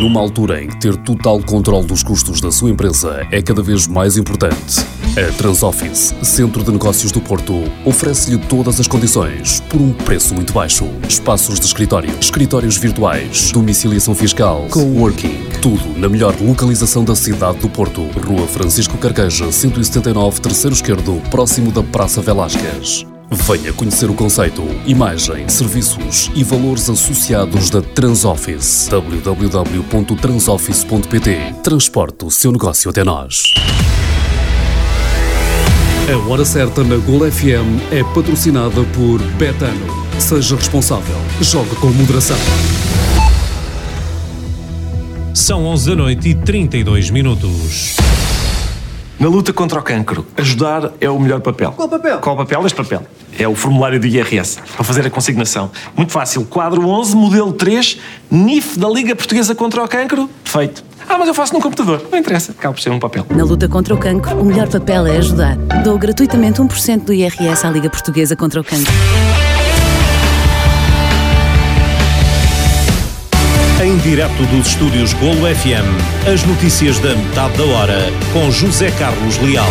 Numa altura em que ter total controle dos custos da sua empresa é cada vez mais importante, a Transoffice, Centro de Negócios do Porto, oferece-lhe todas as condições por um preço muito baixo. Espaços de escritório, escritórios virtuais, domiciliação fiscal, coworking, tudo na melhor localização da cidade do Porto. Rua Francisco Carqueja, 179, terceiro esquerdo, próximo da Praça Velásquez. Venha conhecer o conceito, imagem, serviços e valores associados da Transoffice. www.transoffice.pt. Transporte o seu negócio até nós. A Hora Certa na Gol FM é patrocinada por Betano. Seja responsável. Jogue com moderação. São 11h32. Na luta contra o cancro, ajudar é o melhor papel. Qual papel? Qual papel? Este papel. É o formulário do IRS, para fazer a consignação. Muito fácil. Quadro 11, modelo 3, NIF da Liga Portuguesa contra o Cancro. Feito. Mas eu faço num computador. Não interessa. Acaba por ser um papel. Na luta contra o cancro, o melhor papel é ajudar. Dou gratuitamente 1% do IRS à Liga Portuguesa contra o Cancro. Em direto dos estúdios Golo FM, as notícias da metade da hora, com José Carlos Leal.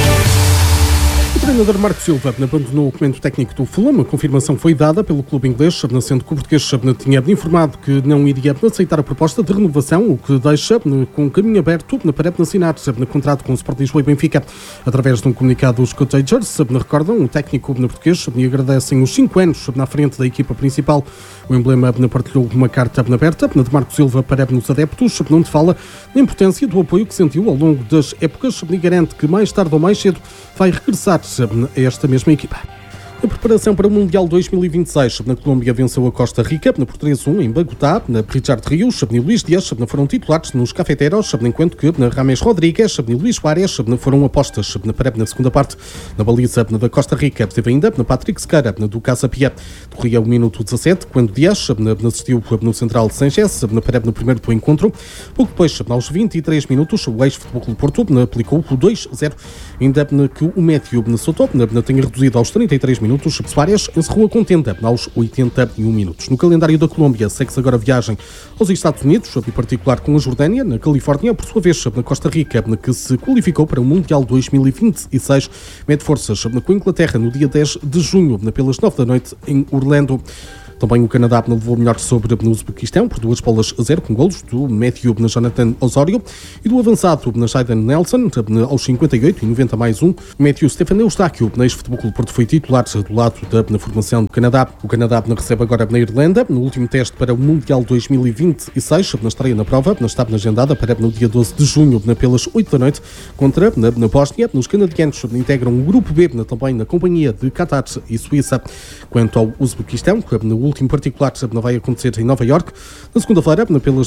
O treinador Marco Silva abandonou o comando técnico do Fulham. A confirmação foi dada pelo clube inglês, sendo que o português tinha informado que não iria aceitar a proposta de renovação, o que deixa com o caminho aberto para assinar no contrato com o Sport Lisboa e Benfica. Através de um comunicado, os cottagers recordam o técnico português e agradecem os 5 anos na frente da equipa principal. O emblema partilhou uma carta aberta de Marco Silva para os adeptos, onde fala da importância do apoio que sentiu ao longo das épocas e garante que mais tarde ou mais cedo vai regressar a esta mesma equipa. A preparação para o Mundial 2026, na Colômbia venceu a Costa Rica por 3-1 em Bagotá. Richard Rios e Luís Dias foram titulares nos cafeteros, enquanto que Rames Rodrigues e Luís Suárez foram apostas na segunda parte. Na baliza da Costa Rica esteve ainda Patrick Sequeira do Casa Pia. Corria o minuto 17, quando Dias assistiu no central Sanchez no primeiro do encontro. Pouco depois, aos 23 minutos, o ex-Futebol Clube Porto aplicou o 2-0, ainda que o médio Soto tenha reduzido aos 33 minutos. Suárez encerrou a contenda aos 81 minutos. No calendário da Colômbia segue-se agora a viagem aos Estados Unidos, em particular com a Jordânia, na Califórnia, por sua vez na Costa Rica, que se qualificou para o Mundial 2026, mede forças com a Inglaterra no dia 10 de junho, pelas 9 da noite, em Orlando. Também o Canadá levou melhor sobre o Uzbequistão por 2-0, com golos do médio Jonathan Osório e do avançado Jaden Nelson aos 58 e 90 mais um. O médio Stefan Eustáquio, ex-Futebol Clube Porto, foi titular do lado da formação do Canadá. O Canadá recebe agora na Irlanda, no último teste para o Mundial 2026, na estreia na prova, estava agendada para no dia 12 de junho, pelas 8 da noite, contra na Bósnia. Os canadianos integram o grupo B, também na companhia de Qatar e Suíça. Quanto ao Uzbequistão, no último particular vai acontecer em Nova Iorque, na segunda-feira, pelas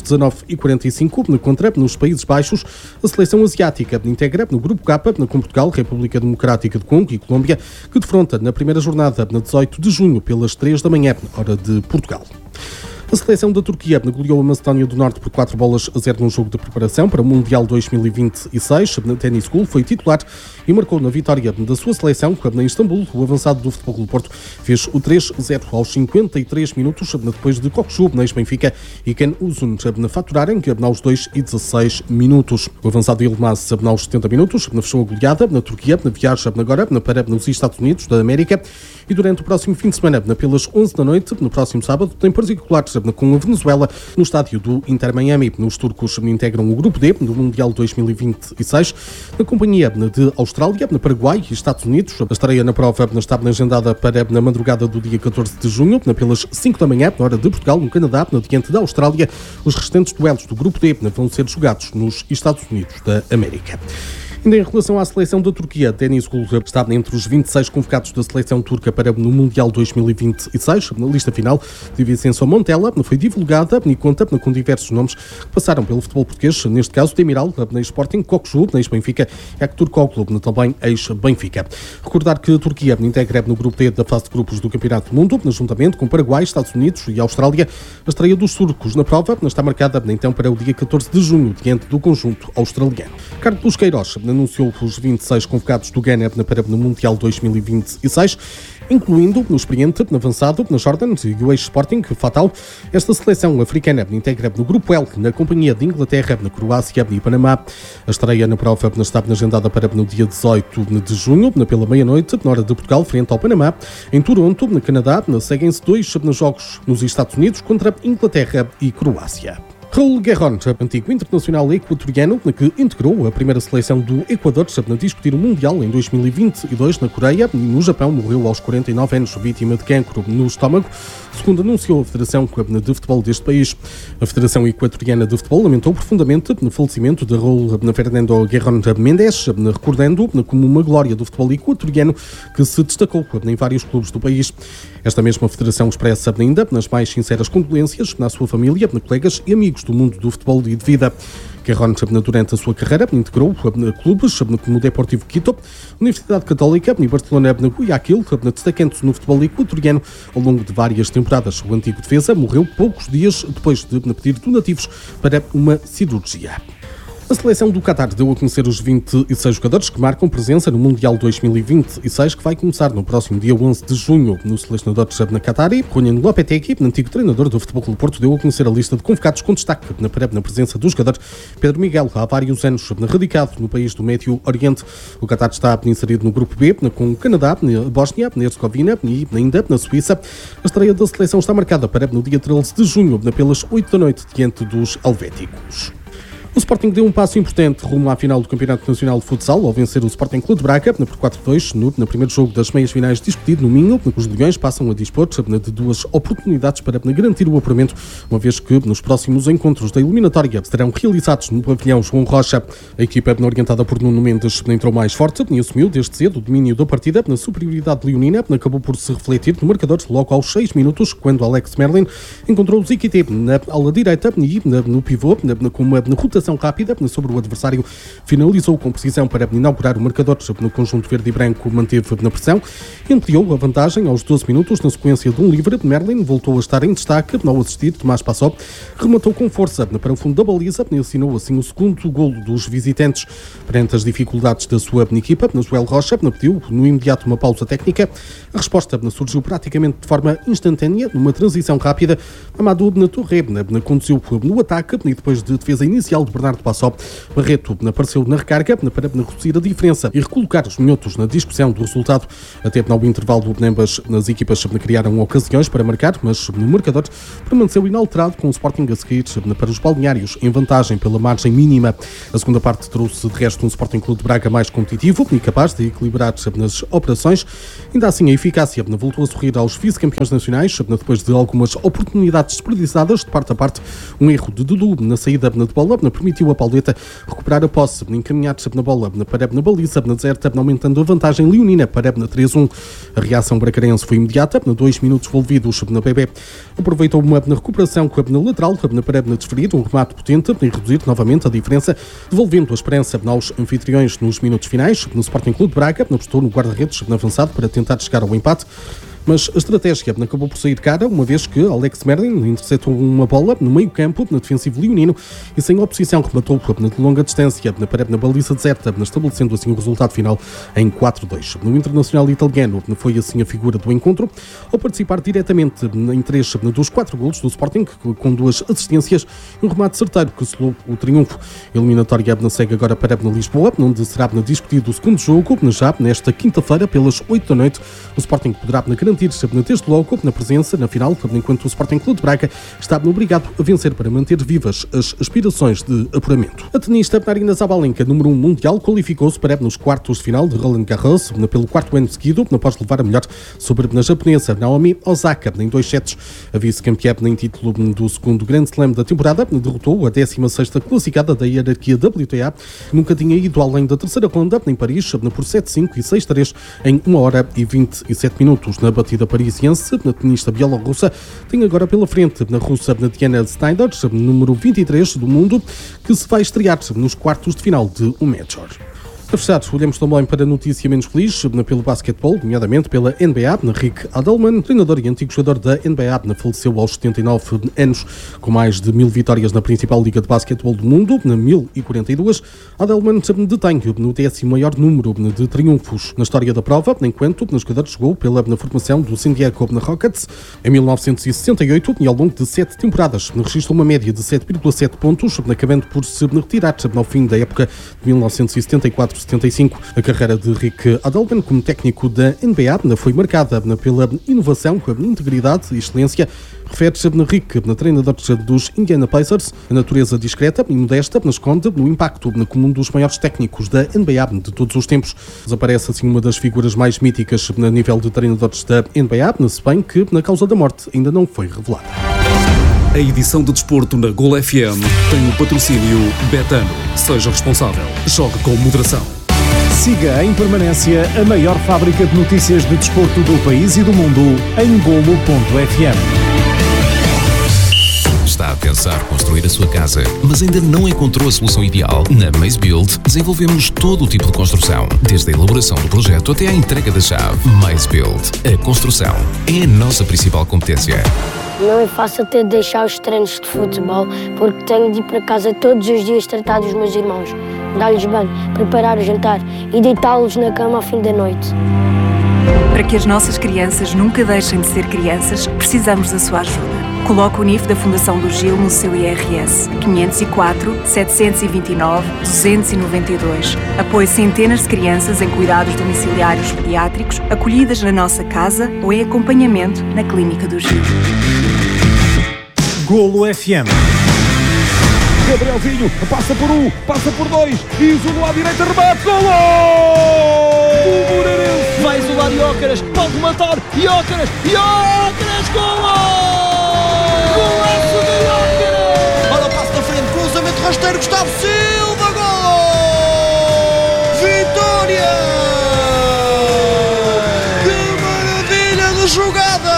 19h45, contra nos Países Baixos. A seleção asiática integra no grupo K, com Portugal, República Democrática do Congo e Colômbia, que defronta na primeira jornada, na 18 de junho, pelas 3 da manhã, hora de Portugal. A seleção da Turquia goleou a Macedónia do Norte por 4-0 num jogo de preparação para o Mundial 2026. Na Tennis School foi titular e marcou na vitória da sua seleção, em Istambul. O avançado do Futebol Clube Porto fez o 3-0 aos 53 minutos, depois de Kokçu, ex-Benfica, e Ken Uzun faturarem aos 2 e 16 minutos. O avançado Yilmaz, aos 70 minutos, fechou a goleada na Turquia, viaja agora para os Estados Unidos da América, e durante o próximo fim de semana, pelas 11 da noite, no próximo sábado, tem particulares com a Venezuela no estádio do Inter Miami. Os turcos integram o grupo D do Mundial 2026, na companhia de Austrália, Paraguai e Estados Unidos. A estreia na prova estava agendada para na madrugada do dia 14 de junho, pelas 5 da manhã, hora de Portugal, no Canadá, diante da Austrália. Os restantes duelos do grupo D vão ser jogados nos Estados Unidos da América. Ainda em relação à seleção da Turquia, Deniz Gül está entre os 26 convocados da seleção turca para o Mundial 2026. Na lista final de Vincenzo Montella foi divulgada e conta com diversos nomes que passaram pelo futebol português, neste caso Demiral, ex-Sporting, Kokçu, ex-Benfica, e Aktürkoğlu, também ex-Benfica. Recordar que a Turquia integra no grupo D da fase de grupos do Campeonato do Mundo, juntamente com Paraguai, Estados Unidos e Austrália. A estreia dos turcos na prova está marcada então para o dia 14 de junho, diante do conjunto australiano. Carlos Queiroz anunciou os 26 convocados do Ghana para o Mundial 2026. incluindo no experiente, no avançado, na Jordan e o ex-Sporting Fatal. Esta seleção africana integra no Grupo L, na companhia de Inglaterra, na Croácia e Panamá. A estreia na prova está agendada para no dia 18 de junho, pela meia-noite, na hora de Portugal, frente ao Panamá. Em Toronto, no Canadá, seguem-se 2 jogos nos Estados Unidos contra Inglaterra e Croácia. Raúl Guerrón, antigo internacional equatoriano, que integrou a primeira seleção do Equador a discutir o Mundial em 2022 na Coreia e no Japão, morreu aos 49 anos, vítima de cancro no estômago, segundo anunciou a Federação de Futebol deste país. A Federação Equatoriana de Futebol lamentou profundamente o falecimento de Raúl Fernando Guerrón Mendes, recordando como uma glória do futebol equatoriano que se destacou em vários clubes do país. Esta mesma Federação expressa ainda nas mais sinceras condolências na sua família, colegas e amigos do mundo do futebol e de vida. Guerrón, durante a sua carreira, integrou clubes como o Deportivo Quito, Universidade Católica e Barcelona Guayaquil, destacando-se no futebol equatoriano ao longo de várias temporadas. O antigo defesa morreu poucos dias depois de pedir donativos para uma cirurgia. A seleção do Qatar deu a conhecer os 26 jogadores que marcam presença no Mundial 2026, que vai começar no próximo dia 11 de junho. No selecionador na Qatari, Julián Lopetegui, antigo treinador do Futebol Clube Porto, deu a conhecer a lista de convocados com destaque na presença do jogador Pedro Miguel, há vários anos radicado no país do Médio Oriente. O Qatar está inserido no grupo B, com o Canadá, a Bósnia, a Herzegovina e ainda na Suíça. A estreia da seleção está marcada para no dia 13 de junho, pelas 8 da noite, diante dos helvéticos. O Sporting deu um passo importante rumo à final do Campeonato Nacional de Futsal ao vencer o Sporting Clube de Braga por 4-2 no primeiro jogo das meias finais discutido no Minho. Os Leões passam a dispor de 2 oportunidades para garantir o apuramento, uma vez que nos próximos encontros da eliminatória serão realizados no pavilhão João Rocha. A equipa orientada por Nuno Mendes entrou mais forte e assumiu desde cedo o domínio da partida. Na superioridade leonina acabou por se refletir no marcador logo aos 6 minutos, quando Alex Merlin encontrou o Ziquité na ala direita e no pivô, com uma rotação rápida sobre o adversário, finalizou com precisão para inaugurar o marcador. No conjunto verde e branco manteve na pressão e ampliou a vantagem aos 12 minutos na sequência de um livre. Merlin voltou a estar em destaque ao assistir. Tomás Passó rematou com força para o fundo da baliza e assinou assim o segundo golo dos visitantes. Perante as dificuldades da sua equipa, Joel Rocha pediu no imediato uma pausa técnica. A resposta surgiu praticamente de forma instantânea, numa transição rápida. Amadou Touré conduziu no ataque e depois de defesa inicial de Bernardo Passó, Barreto apareceu na recarga para reduzir a diferença e recolocar os minhotos na discussão do resultado. Até ao intervalo, ambas as equipas criaram ocasiões para marcar, mas no marcador permaneceu inalterado, com o Sporting a seguir para os balneários em vantagem pela margem mínima. A segunda parte trouxe de resto um Sporting Clube de Braga mais competitivo e capaz de equilibrar nas operações. Ainda assim, a eficácia voltou a sorrir aos vice-campeões nacionais depois de algumas oportunidades desperdiçadas de parte a parte. Um erro de Dudu na saída de bola permitiu a Pauleta recuperar a posse, encaminhar-se na bola para na baliza deserta, aumentando a vantagem leonina para 3-1. A reação bracarense foi imediata. 2 minutos envolvidos na BB aproveitou uma recuperação na lateral para desferir um remate potente e reduzir novamente a diferença, devolvendo a esperança aos anfitriões nos minutos finais. No Sporting Clube de Braga apostou no guarda-redes avançado para tentar chegar ao empate, mas a estratégia acabou por sair cara, uma vez que Alex Merlin interceptou uma bola no meio-campo, no defensivo leonino, e sem oposição rematou de longa distância na baliza deserta, estabelecendo assim o resultado final em 4-2. No internacional italiano foi assim a figura do encontro, ao participar diretamente em 3 dos 4 golos do Sporting, com 2 assistências e um remate certeiro que selou o triunfo. A eliminatória segue agora para Lisboa, onde será discutido o segundo jogo, já nesta quinta-feira, pelas 8 da noite. O Sporting poderá garantir desde logo na presença na final, enquanto o Sporting Clube de Braga está obrigado a vencer para manter vivas as aspirações de apuramento. A tenista Aryna Sabalenka, número 1 mundial, qualificou-se para nos quartos de final de Roland Garros pelo 4º ano seguido, após levar a melhor sobre a japonesa Naomi Osaka em 2 sets. A vice-campeã em título do segundo Grand Slam da temporada derrotou a 16ª classificada da hierarquia WTA, que nunca tinha ido além da terceira ronda em Paris por 7-5 e 6-3 em 1 hora e 27 minutos. Na batida parisiense, na tenista bielorrussa tem agora pela frente na russa Diana Snyder, número 23 do mundo, que se vai estrear nos quartos de final de um Major. A fechar, olhamos também para a notícia menos feliz pelo basquetebol, nomeadamente pela NBA. Rick Adelman, treinador e antigo jogador da NBA, faleceu aos 79 anos, com mais de 1000 vitórias na principal liga de basquetebol do mundo, na 1042. Adelman detém o 10º maior número de triunfos na história da prova, enquanto o jogador jogou pela formação do San Diego Rockets em 1968 e ao longo de 7 temporadas registrou uma média de 7,7 pontos, acabando por se retirar ao fim da época de 1974-75. A carreira de Rick Adelman como técnico da NBA foi marcada pela inovação, integridade e excelência. Refere-se Rick, treinador dos Indiana Pacers. A natureza discreta e modesta esconde no impacto como um dos maiores técnicos da NBA de todos os tempos. Desaparece assim uma das figuras mais míticas a nível de treinadores da NBA, se bem que a causa da morte ainda não foi revelada. A edição de desporto na Gol FM tem o patrocínio Betano. Seja responsável. Jogue com moderação. Siga em permanência a maior fábrica de notícias de desporto do país e do mundo em golo.fm. Está a pensar construir a sua casa, mas ainda não encontrou a solução ideal? Na Maze Build desenvolvemos todo o tipo de construção, desde a elaboração do projeto até à entrega da chave. Maze Build. A construção é a nossa principal competência. Não é fácil ter de deixar os treinos de futebol, porque tenho de ir para casa todos os dias tratar dos meus irmãos, dar-lhes banho, preparar o jantar e deitá-los na cama ao fim da noite. Para que as nossas crianças nunca deixem de ser crianças, precisamos da sua ajuda. Coloque o NIF da Fundação do Gil no seu IRS 504 729 292. Apoie centenas de crianças em cuidados domiciliários pediátricos, acolhidas na nossa casa ou em acompanhamento na Clínica do Gil. Golo FM. Gabrielzinho passa por um, passa por dois, isolou à direita, rebate, golo! O Moreirense vai isolar Iócaras, pode matar, Iócaras, golo! Golaço de Iócaras! Olha o passo na frente, cruzamento rasteiro, Gustavo Silva, golo! Vitória! Que maravilha de jogada!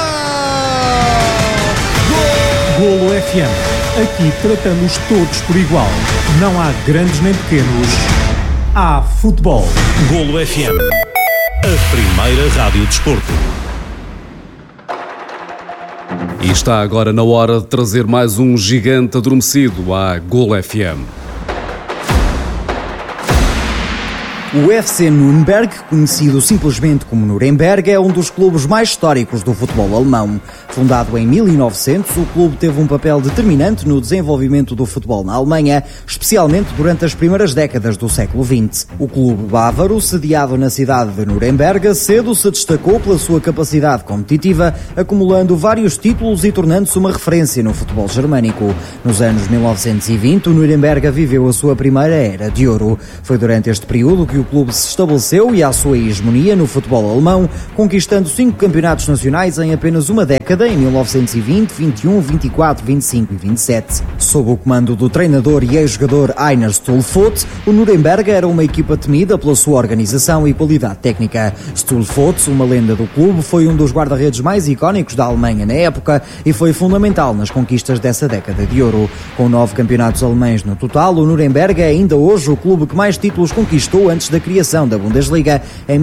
Golo FM. Aqui tratamos todos por igual. Não há grandes nem pequenos. Há futebol. Golo FM. A primeira rádio de desporto. E está agora na hora de trazer mais um gigante adormecido à Golo FM. O FC Nürnberg, conhecido simplesmente como Nuremberg, é um dos clubes mais históricos do futebol alemão. Fundado em 1900, o clube teve um papel determinante no desenvolvimento do futebol na Alemanha, especialmente durante as primeiras décadas do século XX. O clube bávaro, sediado na cidade de Nuremberg, cedo se destacou pela sua capacidade competitiva, acumulando vários títulos e tornando-se uma referência no futebol germânico. Nos anos 1920, o Nuremberg viveu a sua primeira era de ouro. Foi durante este período que o clube se estabeleceu e à sua hegemonia no futebol alemão, conquistando 5 campeonatos nacionais em apenas uma década, em 1920, 21, 24, 25 e 27. Sob o comando do treinador e ex-jogador Heiner Stühlfort, o Nuremberg era uma equipa temida pela sua organização e qualidade técnica. Stühlfort, uma lenda do clube, foi um dos guarda-redes mais icónicos da Alemanha na época e foi fundamental nas conquistas dessa década de ouro. Com 9 campeonatos alemães no total, o Nuremberg é ainda hoje o clube que mais títulos conquistou antes da criação da Bundesliga em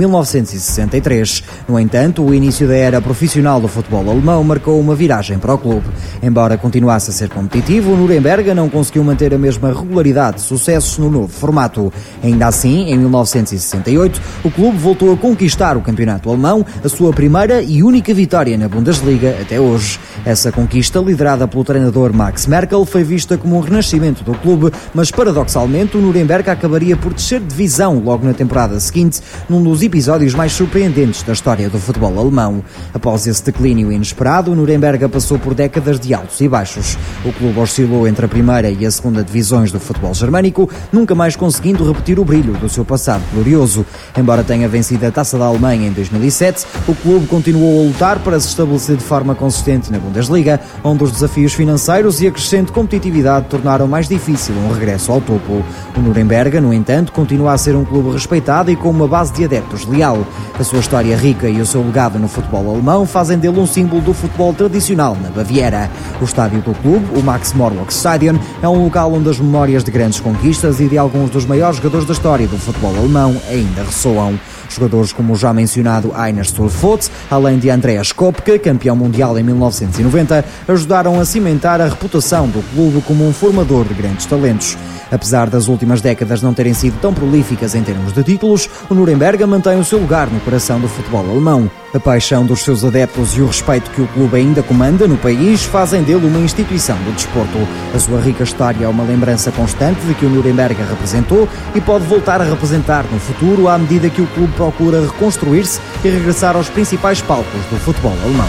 1963. No entanto, o início da era profissional do futebol alemão marcou uma viragem para o clube. Embora continuasse a ser competitivo, o Nuremberg não conseguiu manter a mesma regularidade de sucessos no novo formato. Ainda assim, em 1968, o clube voltou a conquistar o campeonato alemão, a sua primeira e única vitória na Bundesliga até hoje. Essa conquista, liderada pelo treinador Max Merkel, foi vista como um renascimento do clube, mas paradoxalmente o Nuremberg acabaria por descer de divisão logo na temporada seguinte, num dos episódios mais surpreendentes da história do futebol alemão. Após esse declínio inesperado, o Nuremberg passou por décadas de altos e baixos. O clube oscilou entre a primeira e a segunda divisões do futebol germânico, nunca mais conseguindo repetir o brilho do seu passado glorioso. Embora tenha vencido a Taça da Alemanha em 2007, o clube continuou a lutar para se estabelecer de forma consistente na Bundesliga, onde os desafios financeiros e a crescente competitividade tornaram mais difícil um regresso ao topo. O Nuremberg, no entanto, continua a ser um clube respeitada e com uma base de adeptos leal. A sua história rica e o seu legado no futebol alemão fazem dele um símbolo do futebol tradicional na Baviera. O estádio do clube, o Max-Morlock-Stadion, é um local onde as memórias de grandes conquistas e de alguns dos maiores jogadores da história do futebol alemão ainda ressoam. Jogadores como o já mencionado Heiner Stolfotz, além de Andreas Kopke, campeão mundial em 1990, ajudaram a cimentar a reputação do clube como um formador de grandes talentos. Apesar das últimas décadas não terem sido tão prolíficas em termos de títulos, o Nuremberg mantém o seu lugar no coração do futebol alemão. A paixão dos seus adeptos e o respeito que o clube ainda comanda no país fazem dele uma instituição do desporto. A sua rica história é uma lembrança constante de que o Nuremberg representou e pode voltar a representar no futuro à medida que o clube procura reconstruir-se e regressar aos principais palcos do futebol alemão.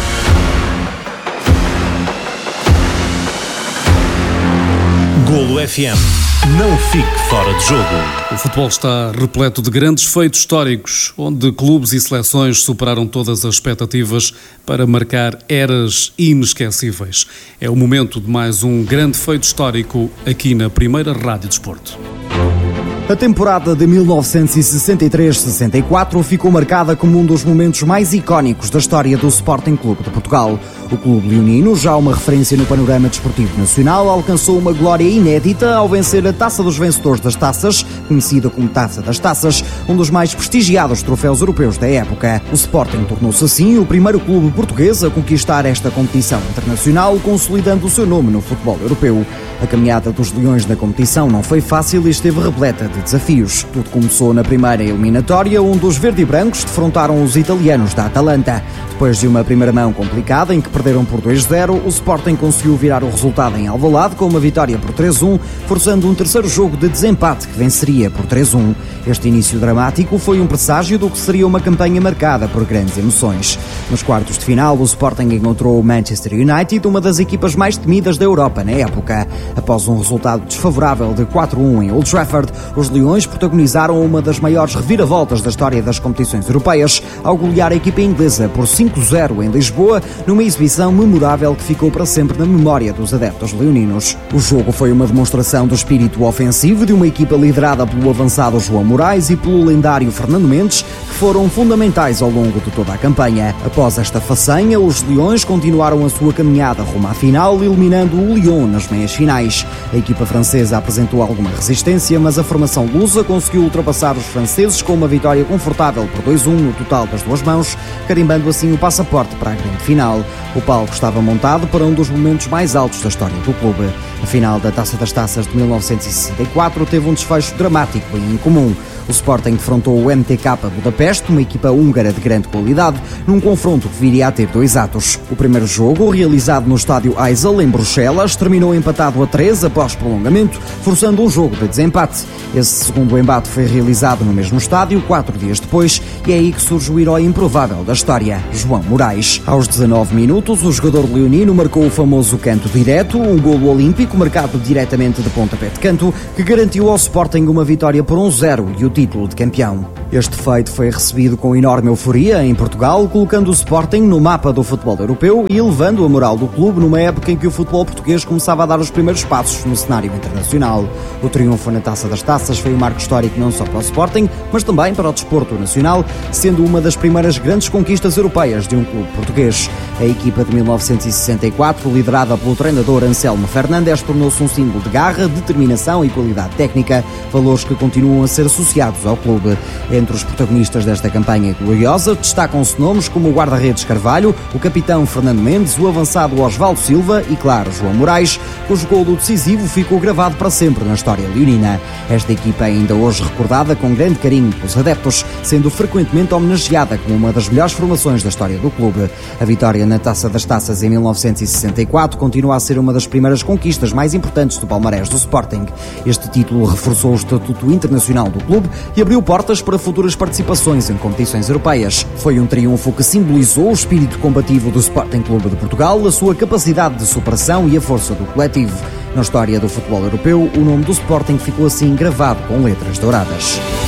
Golo FM. Não fique fora de jogo. O futebol está repleto de grandes feitos históricos, onde clubes e seleções superaram todas as expectativas para marcar eras inesquecíveis. É o momento de mais um grande feito histórico aqui na Primeira Rádio Desporto. A temporada de 1963-64 ficou marcada como um dos momentos mais icónicos da história do Sporting Clube de Portugal. O clube leonino, já uma referência no panorama desportivo nacional, alcançou uma glória inédita ao vencer a Taça dos Vencedores das Taças, conhecida como Taça das Taças, um dos mais prestigiados troféus europeus da época. O Sporting tornou-se assim o primeiro clube português a conquistar esta competição internacional, consolidando o seu nome no futebol europeu. A caminhada dos Leões na competição não foi fácil e esteve repleta de desafios. Tudo começou na primeira eliminatória, onde os verde e brancos defrontaram os italianos da Atalanta. Depois de uma primeira mão complicada, em que perderam por 2-0, o Sporting conseguiu virar o resultado em Alvalade com uma vitória por 3-1, forçando um terceiro jogo de desempate que venceria por 3-1. Este início dramático foi um presságio do que seria uma campanha marcada por grandes emoções. Nos quartos de final, o Sporting encontrou o Manchester United, uma das equipas mais temidas da Europa na época. Após um resultado desfavorável de 4-1 em Old Trafford, os Leões protagonizaram uma das maiores reviravoltas da história das competições europeias, ao golear a equipa inglesa por 5-0 em Lisboa, numa exibição memorável que ficou para sempre na memória dos adeptos leoninos. O jogo foi uma demonstração do espírito ofensivo de uma equipa liderada pelo avançado João Morais e pelo lendário Fernando Mendes, que foram fundamentais ao longo de toda a campanha. Após esta façanha, os Leões continuaram a sua caminhada rumo à final, eliminando o Lyon nas meias finais. A equipa francesa apresentou alguma resistência, mas a formação lusa conseguiu ultrapassar os franceses com uma vitória confortável por 2-1 no total das duas mãos, carimbando assim o passaporte para a grande final. O palco estava montado para um dos momentos mais altos da história do clube. A final da Taça das Taças de 1964 teve um desfecho dramático e incomum. O Sporting defrontou o MTK Budapeste, uma equipa húngara de grande qualidade, num confronto que viria a ter 2 atos. O primeiro jogo, realizado no estádio Heysel, em Bruxelas, terminou empatado a 3 após prolongamento, forçando um jogo de desempate. Esse segundo embate foi realizado no mesmo estádio 4 dias depois, e é aí que surge o herói improvável da história, João Morais. Aos 19 minutos, o jogador leonino marcou o famoso canto direto, um golo olímpico marcado diretamente de pontapé de canto, que garantiu ao Sporting uma vitória por 1-0 e o título de campeão. Este feito foi recebido com enorme euforia em Portugal, colocando o Sporting no mapa do futebol europeu e elevando a moral do clube numa época em que o futebol português começava a dar os primeiros passos no cenário internacional. O triunfo na Taça das Taças foi um marco histórico não só para o Sporting, mas também para o desporto nacional, sendo uma das primeiras grandes conquistas europeias de um clube português. A equipa de 1964, liderada pelo treinador Anselmo Fernandes, tornou-se um símbolo de garra, determinação e qualidade técnica, valores que continuam a ser associados ao clube. Entre os protagonistas desta campanha gloriosa destacam-se nomes como o guarda-redes Carvalho, o capitão Fernando Mendes, o avançado Osvaldo Silva e, claro, João Morais, cujo golo decisivo ficou gravado para sempre na história leonina. Esta equipa é ainda hoje recordada com grande carinho pelos adeptos, sendo frequentemente homenageada como uma das melhores formações da história do clube. A vitória na Taça das Taças em 1964 continua a ser uma das primeiras conquistas mais importantes do palmarés do Sporting. Este título reforçou o estatuto internacional do clube e abriu portas para futuras participações em competições europeias. Foi um triunfo que simbolizou o espírito combativo do Sporting Clube de Portugal, a sua capacidade de superação e a força do coletivo. Na história do futebol europeu, o nome do Sporting ficou assim gravado com letras douradas.